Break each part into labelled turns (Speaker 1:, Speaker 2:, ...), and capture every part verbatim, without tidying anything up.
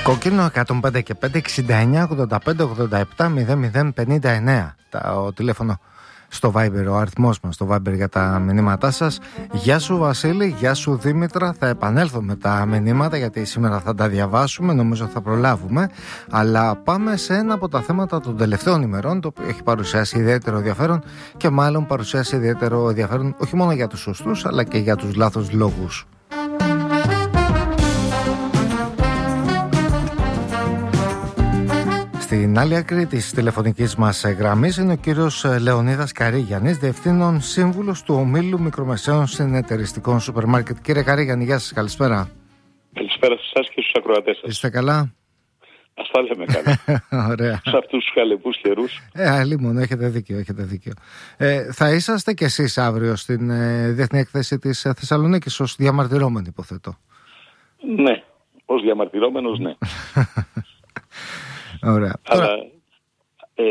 Speaker 1: Κόκκινο εκατόν πέντε και πέντε εξήντα εννιά ογδόντα πέντε ογδόντα επτά μηδέν μηδέν πενήντα εννέα. Το τηλέφωνο στο Viber, ο αριθμός μας στο Viber για τα μηνύματά σας. Γεια σου Βασίλη, γεια σου Δήμητρα. Θα επανέλθω με τα μηνύματα γιατί σήμερα θα τα διαβάσουμε, νομίζω θα προλάβουμε. Αλλά πάμε σε ένα από τα θέματα των τελευταίων ημερών, το οποίο έχει παρουσιάσει ιδιαίτερο ενδιαφέρον και μάλλον παρουσιάσει ιδιαίτερο ενδιαφέρον όχι μόνο για τους σωστούς αλλά και για τους λάθος λόγους. Στην άλλη άκρη της τηλεφωνικής μας γραμμής είναι ο κύριος Λεωνίδας Καρίγιαννης, Διευθύνων Σύμβουλος του Ομίλου Μικρομεσαίων Συνεταιριστικών Σούπερ Μάρκετ. Κύριε Καρίγιαννη, γεια σας, καλησπέρα.
Speaker 2: Καλησπέρα σε εσάς και στους ακροατές σας.
Speaker 1: Είστε καλά?
Speaker 2: Ας τα λέμε καλά.
Speaker 1: Ωραία.
Speaker 2: Σε αυτούς τους χαλεπούς καιρούς.
Speaker 1: Ε, αλλήμον, έχετε δίκιο, έχετε δίκιο. Ε, θα είσαστε κι εσείς αύριο στην ε, Διεθνή Έκθεση της Θεσσαλονίκης ως διαμαρτυρόμενοι, υποθέτω?
Speaker 2: Ναι, ως διαμαρτυρόμενος, ναι.
Speaker 1: Ωραία.
Speaker 2: Αλλά ε,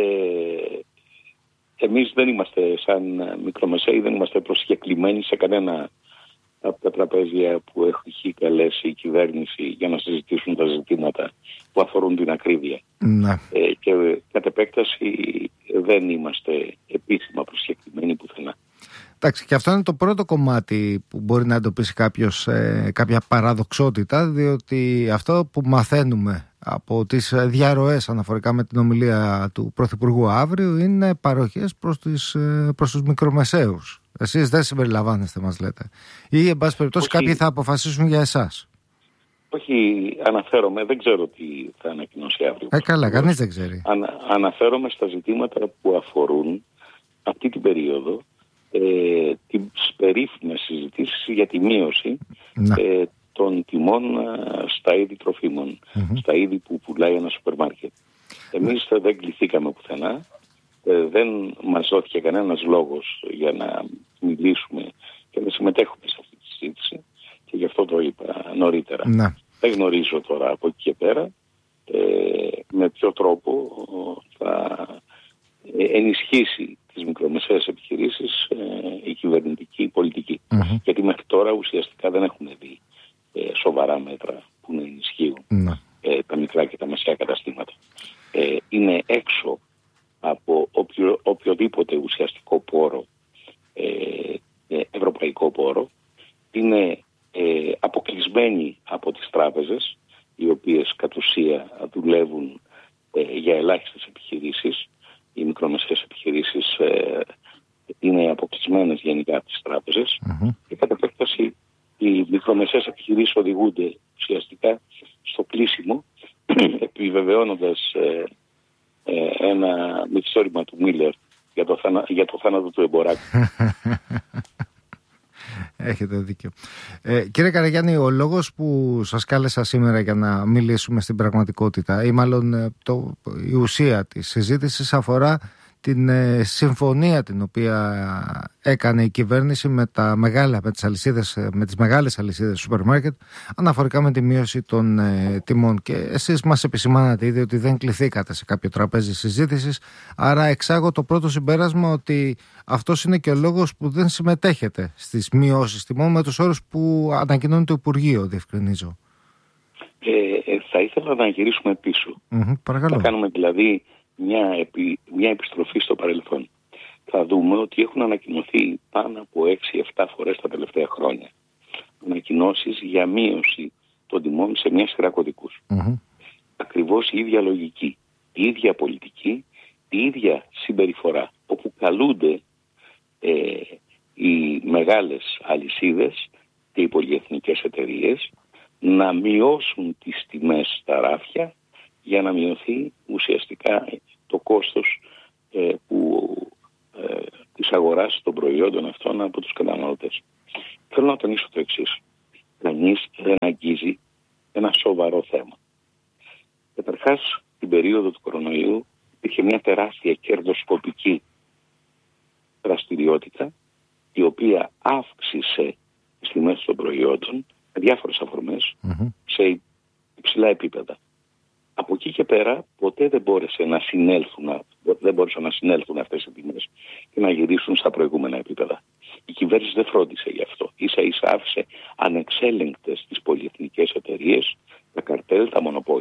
Speaker 2: εμείς δεν είμαστε σαν μικρομεσαίοι, δεν είμαστε προσκεκλημένοι σε κανένα από τα τραπέζια που έχει καλέσει η κυβέρνηση για να συζητήσουν τα ζητήματα που αφορούν την ακρίβεια.
Speaker 1: Ναι.
Speaker 2: Ε, και κατ' επέκταση δεν είμαστε επίσημα προσκεκλημένοι πουθενά.
Speaker 1: Εντάξει, και αυτό είναι το πρώτο κομμάτι που μπορεί να εντοπίσει κάποιος ε, κάποια παραδοξότητα, διότι αυτό που μαθαίνουμε από τις διαρροές αναφορικά με την ομιλία του Πρωθυπουργού αύριο είναι παροχές προς, τις, προς τους μικρομεσαίους. Εσείς δεν συμπεριλαμβάνεστε, μας λέτε. Ή, εν πάση περιπτώσει,
Speaker 2: Όχι.
Speaker 1: Κάποιοι θα αποφασίσουν για εσάς.
Speaker 2: Όχι, αναφέρομαι, δεν ξέρω τι θα ανακοινώσει αύριο.
Speaker 1: Ε, καλά, κανείς δεν ξέρει.
Speaker 2: Ανα, αναφέρομαι στα ζητήματα που αφορούν αυτή την περίοδο ε, τις περίφημες συζητήσεις για τη μείωση ε, των τιμών α, στα είδη τροφίμων, mm-hmm. στα είδη που πουλάει ένα σούπερ μάρκετ. Εμείς mm. δεν κληθήκαμε πουθενά, ε, δεν μας δόθηκε κανένας λόγος για να μιλήσουμε και να συμμετέχουμε σε αυτή τη συζήτηση και γι' αυτό το είπα νωρίτερα. Mm. Δεν γνωρίζω τώρα από εκεί και πέρα ε, με ποιο τρόπο θα ενισχύσει τις μικρομεσαίες επιχειρήσεις ε, η κυβερνητική πολιτική. Mm-hmm. Γιατί μέχρι τώρα ουσιαστικά δεν έχουμε δει ε, σοβαρά μέτρα που να ενισχύουν mm-hmm. ε, τα μικρά και τα μεσαία καταστήματα. Ε, είναι έξω από οποιο, οποιοδήποτε ουσιαστικό πόρο, ε, ε, ευρωπαϊκό πόρο, είναι ε, αποκλεισμένοι από τις τράπεζες, οι οποίες κατ' ουσία δουλεύουν ε, για ελάχιστες επιχειρήσεις. Οι μικρομεσαίες επιχειρήσεις ε, είναι αποκλεισμένες γενικά από τις τράπεζες mm-hmm. και κατά επέκταση οι μικρομεσαίες επιχειρήσεις οδηγούνται ουσιαστικά στο κλείσιμο επιβεβαιώνοντας ε, ε, ένα μυθιστόρημα του Μίλλερ για το, θανα, για το θάνατο του εμποράκου.
Speaker 1: Έχετε δίκιο. Ε, κύριε Καραγιάννη, ο λόγος που σας κάλεσα σήμερα για να μιλήσουμε στην πραγματικότητα ή μάλλον το, η ουσία της συζήτησης αφορά την ε, συμφωνία την οποία έκανε η κυβέρνηση με, τα μεγάλα, με, τις, αλυσίδες, με τις μεγάλες αλυσίδες σούπερ μάρκετ αναφορικά με τη μείωση των ε, τιμών. Και εσείς μας επισημάνατε ήδη ότι δεν κληθήκατε σε κάποιο τραπέζι συζήτησης, άρα εξάγω το πρώτο συμπέρασμα ότι αυτός είναι και ο λόγος που δεν συμμετέχετε στις μειώσεις τιμών με τους όρους που ανακοινώνει το Υπουργείο, διευκρινίζω.
Speaker 2: Ε, ε, θα ήθελα να γυρίσουμε πίσω.
Speaker 1: Mm-hmm, παρακαλώ.
Speaker 2: Θα κάνουμε δηλαδή μια, επι, μια επιστροφή στο παρελθόν. Θα δούμε ότι έχουν ανακοινωθεί πάνω από έξι εφτά φορές τα τελευταία χρόνια ανακοινώσεις για μείωση των τιμών σε μια σειρά κωδικούς. Mm-hmm. Ακριβώς η ίδια λογική, η ίδια πολιτική, η ίδια συμπεριφορά, όπου καλούνται ε, οι μεγάλες αλυσίδες και οι πολυεθνικές εταιρείες να μειώσουν τις τιμές στα ράφια για να μειωθεί ουσιαστικά το κόστος ε, που, ε, της αγοράς των προϊόντων αυτών από τους καταναλωτές. Θέλω να τονίσω το εξής. Κανείς δεν αγγίζει ένα σοβαρό θέμα. Καταρχάς, την περίοδο του κορονοϊού υπήρχε μια τεράστια κερδοσκοπική δραστηριότητα η οποία αύξησε τις τιμές των προϊόντων με διάφορες αφορμές mm-hmm. σε υψηλά επίπεδα. Από εκεί και πέρα ποτέ δεν μπόρεσε να συνέλθουν, δεν μπόρεσαν να συνέλθουν αυτές οι τιμές και να γυρίσουν στα προηγούμενα επίπεδα. Η κυβέρνηση δεν φρόντισε γι' αυτό. Ίσα ίσα άφησε ανεξέλεγκτες τις πολυεθνικές εταιρείες, τα καρτέλ, τα μονοπόλια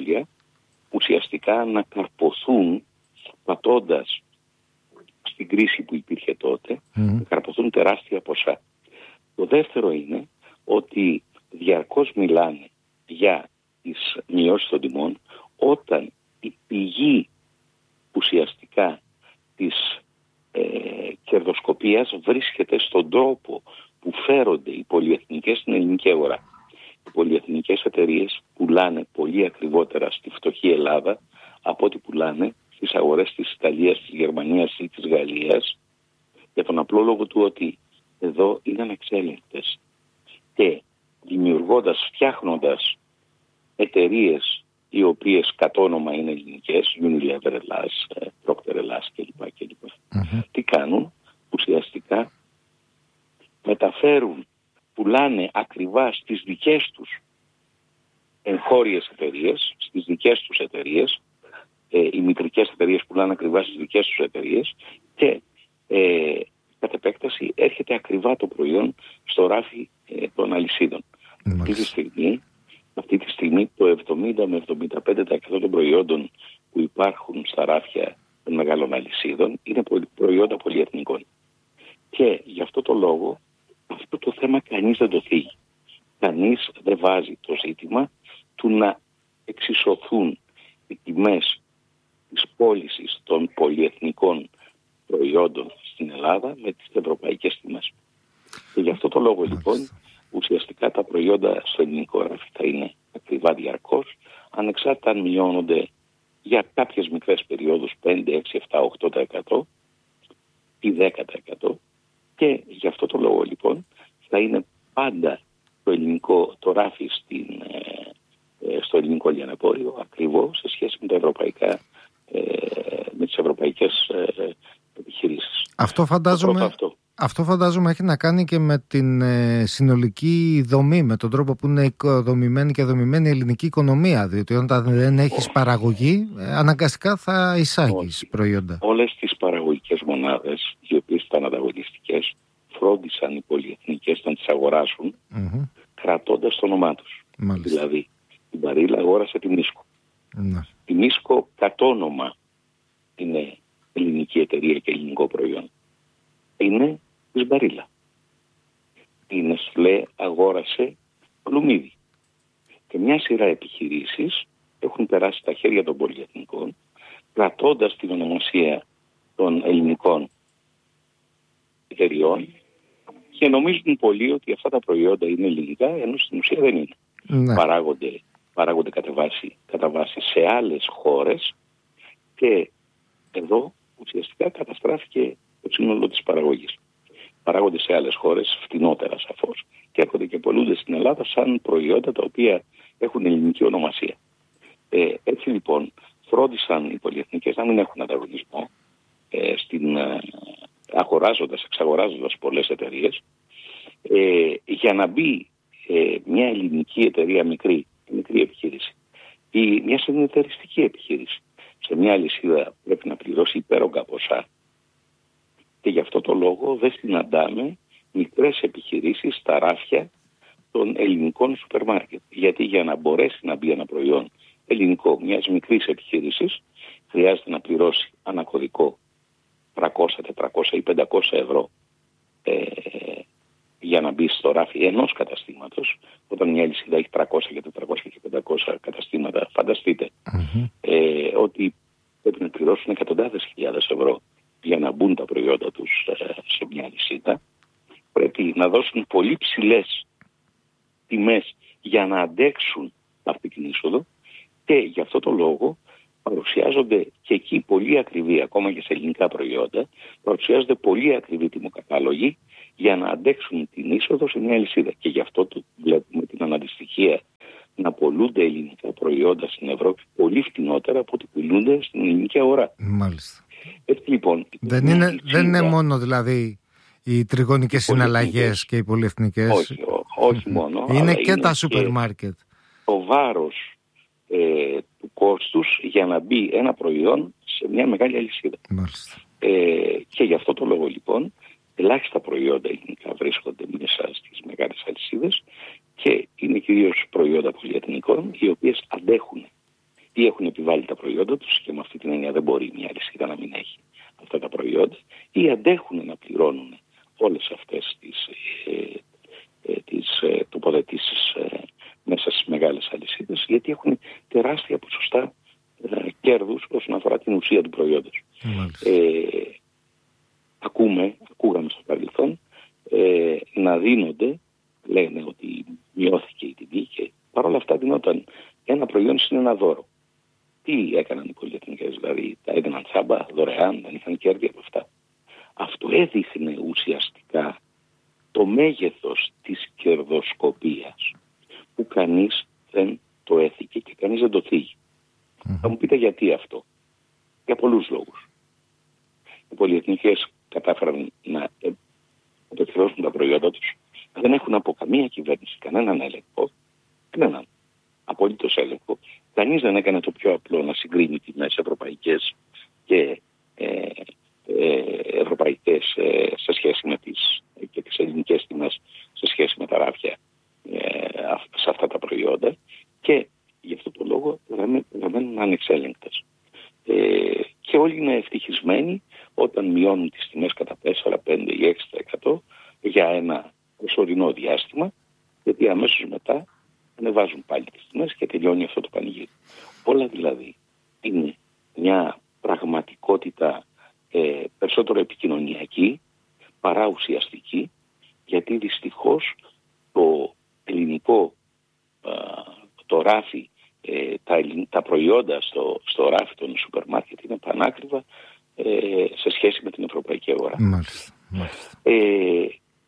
Speaker 2: μονοπόλια ουσιαστικά να καρποθούν, πατώντας στην κρίση που υπήρχε τότε, mm. να καρποθούν τεράστια ποσά. Το δεύτερο είναι ότι διαρκώς μιλάνε για τις μειώσεις των τιμών όταν η πηγή ουσιαστικά της ε, κερδοσκοπίας βρίσκεται στον τρόπο που φέρονται οι πολυεθνικές στην ελληνική αγορά. Οι πολυεθνικές εταιρείες πουλάνε πολύ ακριβότερα στη φτωχή Ελλάδα από ό,τι πουλάνε στις αγορές της Ιταλίας, της Γερμανίας ή της Γαλλίας, για τον απλό λόγο του ότι εδώ είναι ανεξέλεγκτες. Και δημιουργώντας, φτιάχνοντας εταιρείες οι οποίες κατ' όνομα είναι ελληνικές, Unilever Ελλάς, Procter Ελλάς κλπ. κλπ. Mm-hmm. Τι κάνουν? Ουσιαστικά μεταφέρουν, πουλάνε ακριβά στις δικές τους εγχώριες εταιρείες, στις δικές τους εταιρείες, ε, οι μητρικές εταιρείες πουλάνε ακριβά στις δικές τους εταιρείες και ε, κατ' επέκταση έρχεται ακριβά το προϊόν στο ράφι ε, των αλυσίδων. Mm-hmm. Αυτή τη στιγμή Αυτή τη στιγμή το εβδομήντα με εβδομήντα πέντε τοις εκατό των προϊόντων που υπάρχουν στα ράφια των μεγάλων αλυσίδων είναι προϊόντα πολυεθνικών. Και γι' αυτό το λόγο αυτό το θέμα κανείς δεν το θίγει. Κανείς δεν βάζει το ζήτημα του να εξισωθούν οι τιμές της πώλησης των πολυεθνικών προϊόντων στην Ελλάδα με τις ευρωπαϊκές τιμές. Και γι' αυτό το λόγο λοιπόν ουσιαστικά τα προϊόντα στο ελληνικό ράφι θα είναι ακριβά διαρκώς, ανεξάρτητα αν μειώνονται για κάποιες μικρές περιόδους πέντε, έξι, επτά, οκτώ τοις εκατό ή δέκα τοις εκατό και γι' αυτό το λόγο λοιπόν θα είναι πάντα το ελληνικό το ράφι στην, ε, στο ελληνικό λιανεμπόριο ακριβώς σε σχέση με τα ευρωπαϊκά, ε, με τις ευρωπαϊκές ε, επιχειρήσεις.
Speaker 1: Αυτό φαντάζομαι... Αυτό. Αυτό φαντάζομαι έχει να κάνει και με την ε, συνολική δομή, με τον τρόπο που είναι οικοδομημένη και δομημένη η ελληνική οικονομία. Διότι όταν δεν έχεις παραγωγή, ε, αναγκαστικά θα εισάγεις προϊόντα.
Speaker 2: Όλες τις παραγωγικές μονάδες, οι οποίες ήταν ανταγωνιστικές, φρόντισαν οι πολυεθνικές να τις αγοράσουν, mm-hmm. κρατώντας το όνομά τους. Μάλιστα. Δηλαδή, η Μπαρίλα αγόρασε τη Μίσκο. Mm-hmm. Η Μίσκο κατ' όνομα είναι ελληνική εταιρεία και ελληνικό προϊόν. Είναι της Μπαρίλα. Η Νεσλέ αγόρασε Πλουμίδι. Και μια σειρά επιχειρήσεις έχουν περάσει στα χέρια των πολυεθνικών, κρατώντας την ονομασία των ελληνικών εταιριών και νομίζουν πολλοί ότι αυτά τα προϊόντα είναι ελληνικά, ενώ στην ουσία δεν είναι. Ναι. Παράγονται, παράγονται κατά βάση, κατά βάση σε άλλες χώρες και εδώ ουσιαστικά καταστράφηκε το σύνολο της παραγωγής. Παράγονται σε άλλες χώρες φτηνότερα σαφώς και έρχονται και πολλούνται στην Ελλάδα σαν προϊόντα τα οποία έχουν ελληνική ονομασία. Ε, έτσι λοιπόν φρόντισαν οι πολυεθνικές να μην έχουν ανταγωνισμό ε, στην, ε, αγοράζοντας, εξαγοράζοντας πολλές εταιρείες ε, για να μπει ε, μια ελληνική εταιρεία μικρή, μικρή επιχείρηση ή μια συνεταιριστική επιχείρηση σε μια αλυσίδα πρέπει να πληρώσει υπέρογκα ποσά. Και γι' αυτό το λόγο δεν συναντάμε μικρές επιχειρήσεις στα ράφια των ελληνικών σούπερ μάρκετ. Γιατί για να μπορέσει να μπει ένα προϊόν ελληνικό μιας μικρής επιχείρησης χρειάζεται να πληρώσει ένα κωδικό τριακόσια, τετρακόσια ή πεντακόσια ευρώ ε, για να μπει στο ράφι ενός καταστήματος. Όταν μια αλυσίδα έχει τριακόσια και τετρακόσια και πεντακόσια καταστήματα, φανταστείτε mm-hmm. ε, ότι πρέπει να πληρώσουν εκατοντάδες χιλιάδες ευρώ για να μπουν τα προϊόντα τους σε μια αλυσίδα. Πρέπει να δώσουν πολύ ψηλές τιμές για να αντέξουν αυτή την είσοδο και γι' αυτό το λόγο παρουσιάζονται και εκεί πολύ ακριβή, ακόμα και σε ελληνικά προϊόντα, παρουσιάζονται πολύ ακριβή τιμοκατάλογοι για να αντέξουν την είσοδο σε μια αλυσίδα. Και γι' αυτό το βλέπουμε την αναντιστοιχία να πωλούνται ελληνικά προϊόντα στην Ευρώπη πολύ φτηνότερα από ό,τι πουλούνται στην ελληνική αγορά.
Speaker 1: Μάλιστα.
Speaker 2: Έτσι, λοιπόν,
Speaker 1: δεν, είναι, δεν είναι μόνο δηλαδή οι τριγωνικές συναλλαγές και οι πολυεθνικές.
Speaker 2: Όχι, ό, όχι μόνο.
Speaker 1: Είναι και είναι τα σούπερ μάρκετ.
Speaker 2: Το βάρος ε, του κόστους για να μπει ένα προϊόν σε μια μεγάλη αλυσίδα.
Speaker 1: Μάλιστα.
Speaker 2: Ε, και γι' αυτό το λόγο λοιπόν ελάχιστα προϊόντα ελληνικά βρίσκονται μέσα στις μεγάλες αλυσίδες και είναι κυρίως προϊόντα πολυεθνικών οι οποίες αντέχουν ή έχουν επιβάλει τα προϊόντα τους και με αυτή την έννοια δεν μπορεί μια αλυσίδα να μην έχει αυτά τα προϊόντα, ή αντέχουν να πληρώνουν όλες αυτές τις, ε, ε, τις ε, τοποθετήσεις ε, μέσα στις μεγάλες αλυσίδες, γιατί έχουν τεράστια ποσοστά ε, κέρδους όσον αφορά την ουσία του προϊόντος. Ε, ακούμε, ακούγαμε στο παρελθόν ε, να δίνονται, λένε ότι μειώθηκε η τιμή και παρόλα αυτά δινόταν ένα προϊόν είναι ένα δώρο. Τι έκαναν οι πολυεθνικές, δηλαδή τα έδιναν τσάμπα, δωρεάν, δεν είχαν κέρδη από αυτά. Αυτό έδειχνε ουσιαστικά το μέγεθος της κερδοσκοπίας που κανείς δεν το έθηκε και κανείς δεν το θίγει. Mm. Θα μου πείτε γιατί αυτό. Για πολλούς λόγους. Οι πολυεθνικές κατάφεραν να επεκδώσουν τα προϊόντα τους. Δεν έχουν από καμία κυβέρνηση κανέναν έλεγχο. Κανέναν. Απολύτως έλεγχο. Κανείς δεν έκανε το πιο απλό να συγκρίνει τιμές ευρωπαϊκές και ε, ε, ευρωπαϊκές ε, σε σχέση με τις, και τις ελληνικές τιμές σε σχέση με τα ράφια ε, σε αυτά τα προϊόντα και γι' αυτό το λόγο παραμένουν ανεξέλεγκτες. Ε, και όλοι είναι ευτυχισμένοι όταν μειώνουν τις τιμές κατά τέσσερα, πέντε ή έξι τοις εκατό για ένα προσωρινό διάστημα, γιατί αμέσως μετά ανεβάζουν πάλι τις τιμές και τελειώνει αυτό το πανηγύρι. Όλα δηλαδή είναι μια πραγματικότητα ε, περισσότερο επικοινωνιακή παρά ουσιαστική, γιατί δυστυχώς το ελληνικό α, το ράφι, ε, τα, τα προϊόντα στο, στο ράφι των σούπερ μάρκετ είναι πανάκριβα ε, σε σχέση με την ευρωπαϊκή αγορά.
Speaker 1: Μάλιστα, μάλιστα.
Speaker 2: Ε,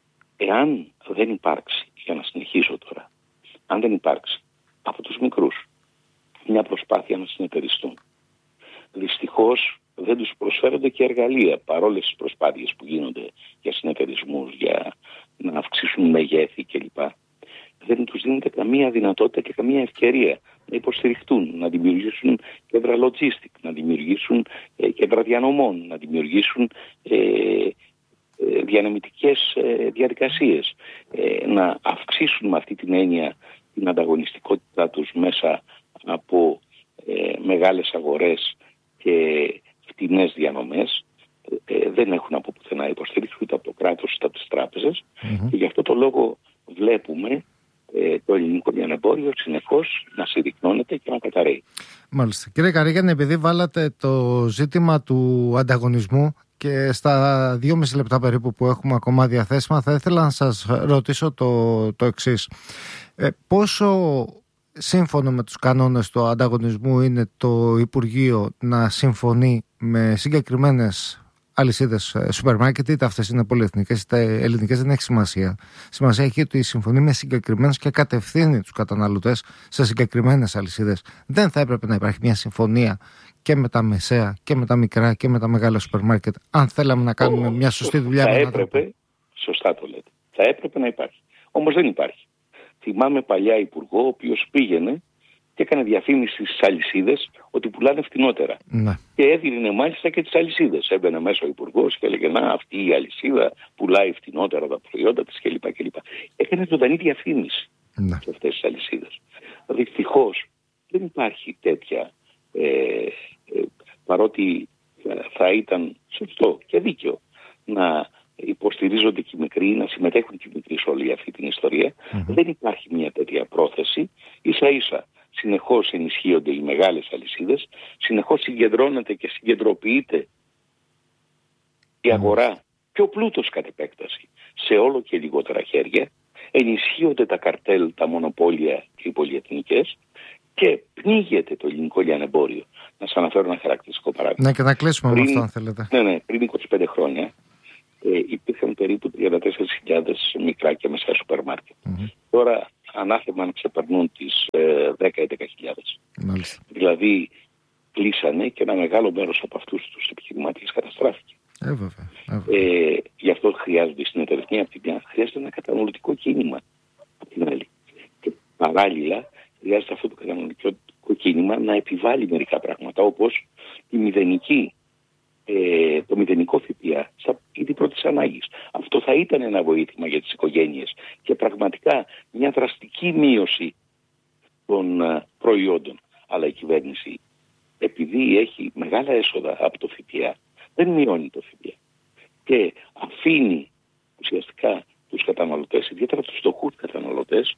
Speaker 2: εάν δεν υπάρξει, για να συνεχίσω τώρα, αν δεν υπάρξει από τους μικρούς μια προσπάθεια να συνεταιριστούν, δυστυχώς δεν τους προσφέρονται και εργαλεία παρόλες τις προσπάθειες που γίνονται για συνεταιρισμούς, για να αυξήσουν μεγέθη κλπ. Δεν τους δίνεται καμία δυνατότητα και καμία ευκαιρία να υποστηριχτούν, να δημιουργήσουν κέντρα logistic, να δημιουργήσουν ε, κέντρα διανομών, να δημιουργήσουν ε, ε, διανεμητικές ε, διαδικασίες, ε, να αυξήσουν με αυτή την έννοια την ανταγωνιστικότητά τους μέσα από ε, μεγάλες αγορές και φτηνές διανομές. Ε, δεν έχουν από πουθενά υποστήριξη ούτε από το κράτος ούτε από τις τράπεζες mm-hmm. και γι' αυτό το λόγο βλέπουμε ε, το ελληνικό λιανεμπόριο συνεχώς να συρρυκνώνεται και να καταρρέει.
Speaker 1: Μάλιστα. Κύριε Καρίγιαν, επειδή βάλατε το ζήτημα του ανταγωνισμού και στα δυόμιση λεπτά περίπου που έχουμε ακόμα διαθέσιμα, θα ήθελα να σας ρωτήσω το, το εξής. Ε, πόσο σύμφωνο με τους κανόνες του ανταγωνισμού είναι το Υπουργείο να συμφωνεί με συγκεκριμένες αλυσίδες σούπερ μάρκετ, είτε αυτές είναι πολυεθνικές είτε ελληνικές, δεν έχει σημασία. Σημασία έχει ότι συμφωνεί με συγκεκριμένες και κατευθύνει τους καταναλωτές σε συγκεκριμένες αλυσίδες. Δεν θα έπρεπε να υπάρχει μια συμφωνία και με τα μεσαία και με τα μικρά και με τα μεγάλα σούπερ μάρκετ, αν θέλαμε να κάνουμε oh, μια σωστή δουλειά?
Speaker 2: Θα έπρεπε, σωστά το λέτε, θα έπρεπε να υπάρχει. Όμως δεν υπάρχει. Θυμάμαι παλιά υπουργό, ο οποίος πήγαινε και έκανε διαφήμιση στις αλυσίδες ότι πουλάνε φτηνότερα. Ναι. Και έδινε μάλιστα και τις αλυσίδες. Έμπαινε μέσα ο υπουργός και έλεγε να, αυτή η αλυσίδα πουλάει φτηνότερα τα προϊόντα της κλπ. κλπ. Έκανε ζωντανή διαφήμιση ναι. σε αυτές τις αλυσίδες. Δυστυχώς δεν υπάρχει τέτοια, ε, ε, παρότι θα ήταν σωστό και δίκαιο να υποστηρίζονται και οι μικροί, να συμμετέχουν και οι μικροί σε όλη αυτή την ιστορία. Mm-hmm. Δεν υπάρχει μια τέτοια πρόθεση. Ίσα ίσα συνεχώς ενισχύονται οι μεγάλες αλυσίδες, συνεχώς συγκεντρώνεται και συγκεντροποιείται η αγορά mm-hmm. και ο πλούτος κατ' επέκταση σε όλο και λιγότερα χέρια, ενισχύονται τα καρτέλ, τα μονοπόλια και οι πολυεθνικές και πνίγεται το ελληνικό λιανεμπόριο. Να σας αναφέρω ένα χαρακτηριστικό παράδειγμα.
Speaker 1: Ναι, και να κλείσουμε πριν, με αυτό αν θέλετε.
Speaker 2: Ναι, ναι, πριν είκοσι πέντε χρόνια Ε, υπήρχαν περίπου τριάντα τέσσερις χιλιάδες μικρά και μεσαία σούπερ μάρκετ. Mm-hmm. Τώρα ανάθεμα να ξεπερνούν τις ε, δέκα με έντεκα χιλιάδες. Mm-hmm. Δηλαδή κλείσανε και ένα μεγάλο μέρος από αυτούς τους επιχειρηματίες καταστράφηκε.
Speaker 1: Ε, βέβαια, βέβαια.
Speaker 2: Ε, γι' αυτό χρειάζονται συνεταιρισμοί από την μια, χρειάζεται ένα καταναλωτικό κίνημα από την άλλη. Και παράλληλα χρειάζεται αυτό το καταναλωτικό κίνημα να επιβάλλει μερικά πράγματα, όπως τη μηδενική Ε, το μηδενικό ΦΠΑ στα είδη πρώτης ανάγκης. Αυτό θα ήταν ένα βοήθημα για τις οικογένειες και πραγματικά μια δραστική μείωση των uh, προϊόντων. Αλλά η κυβέρνηση, επειδή έχει μεγάλα έσοδα από το ΦΠΑ, δεν μειώνει το ΦΠΑ. Και αφήνει ουσιαστικά τους καταναλωτές, ιδιαίτερα τους φτωχούς καταναλωτές,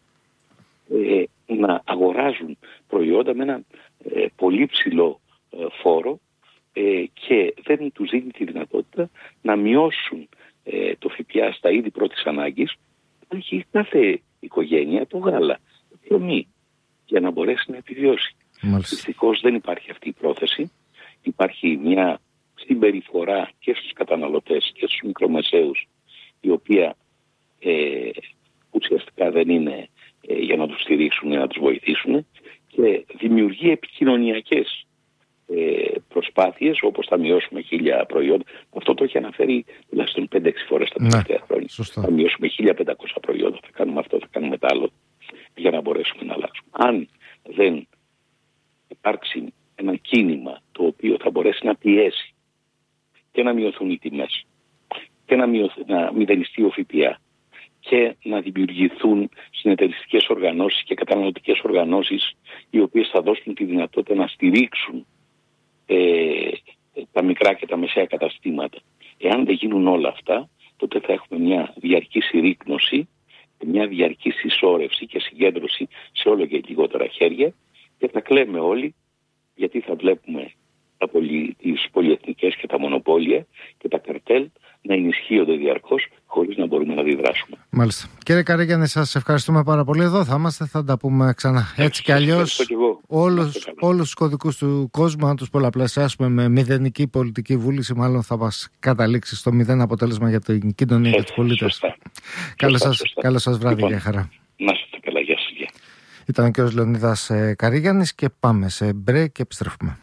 Speaker 2: ε, να αγοράζουν προϊόντα με ένα ε, πολύ ψηλό ε, φόρο ε, και δεν τους δίνει τη δυνατότητα να μειώσουν ε, το ΦΠΑ στα είδη πρώτης ανάγκης. Έχει κάθε οικογένεια το γάλα, το ψωμί, για να μπορέσει να επιβιώσει. Δυστυχώς δεν υπάρχει αυτή η πρόθεση. Υπάρχει μια συμπεριφορά και στους καταναλωτές και στους μικρομεσαίους, η οποία ε, ουσιαστικά δεν είναι ε, για να τους στηρίξουν, να τους βοηθήσουν, και δημιουργεί επικοινωνιακές ε, προσπάθειες, όπως θα μειώσουμε χίλια προϊόντα. Αυτό το έχει αναφέρει τουλάχιστον πέντε έξι φορές τα τελευταία ναι, χρόνια. Σωστά. Θα μειώσουμε χίλια πεντακόσια προϊόντα, θα κάνουμε αυτό, θα κάνουμε το άλλο, για να μπορέσουμε να αλλάξουμε. Αν δεν υπάρξει ένα κίνημα το οποίο θα μπορέσει να πιέσει και να μειωθούν οι τιμές και να, μειωθ, να μηδενιστεί ο ΦΠΑ και να δημιουργηθούν συνεταιριστικές οργανώσεις και καταναλωτικές οργανώσεις, οι οποίες θα δώσουν τη δυνατότητα να στηρίξουν ε, τα μικρά και τα μεσαία καταστήματα. Εάν δεν γίνουν όλα αυτά, τότε θα έχουμε μια διαρκή συρρίκνωση, μια διαρκή συσσόρευση και συγκέντρωση σε όλο και λιγότερα χέρια, και θα κλαίμε όλοι, γιατί θα βλέπουμε τα πολυ... τις πολυεθνικές και τα μονοπόλια και τα καρτέλ να ενισχύονται διαρκώς, χωρίς να μπορούμε να αντιδράσουμε.
Speaker 1: Μάλιστα. Κύριε Καρέγιαννη, σας ευχαριστούμε πάρα πολύ. Εδώ θα είμαστε, θα τα πούμε ξανά. Έτσι κι αλλιώς, όλους, όλους τους κωδικούς του κόσμου, αν τους πολλαπλασιάσουμε με μηδενική πολιτική βούληση, μάλλον θα μας καταλήξει στο μηδέν αποτέλεσμα για την κοινωνία και τους πολίτες. Καλό σας, καλό σας βράδυ, λοιπόν, για χαρά.
Speaker 2: Να είστε καλά, γεια σας.
Speaker 1: Ήταν ο κ. Λεωνίδας Καρέγιαννης και πάμε σε μπρε και επιστρέφουμε.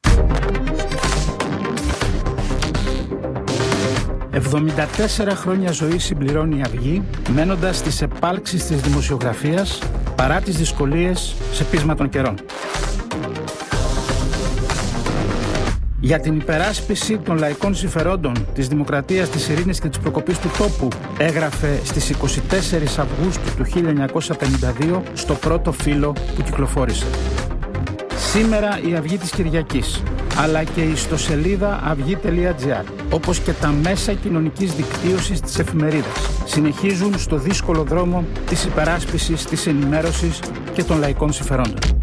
Speaker 3: εβδομήντα τέσσερα χρόνια ζωή συμπληρώνει η Αυγή, μένοντας στις επάλξεις της δημοσιογραφίας παρά τις δυσκολίες σε πείσμα των καιρών. Για την υπεράσπιση των λαϊκών συμφερόντων, της δημοκρατίας, της ειρήνης και της προκοπής του τόπου, έγραφε στις εικοστή τέταρτη Αυγούστου του χίλια εννιακόσια πενήντα δύο στο πρώτο φύλλο που κυκλοφόρησε. Σήμερα η Αυγή της Κυριακής, αλλά και η ιστοσελίδα αυγή τελεία τζι άρ, όπως και τα μέσα κοινωνικής δικτύωσης της εφημερίδας, συνεχίζουν στο δύσκολο δρόμο της υπεράσπισης, της ενημέρωσης και των λαϊκών συμφερόντων.